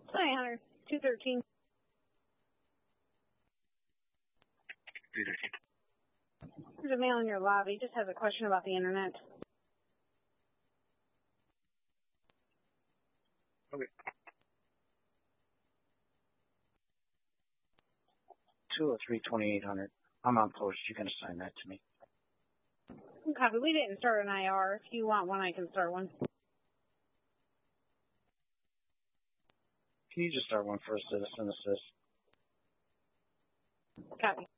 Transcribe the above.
Hi, Hunter. 213. 213. There's a male in your lobby. He just has a question about the internet. Okay. 203-2800. I'm on post. You can assign that to me. Copy. We didn't start an IR. If you want one, I can start one. Can you just start one for a citizen assist? Copy.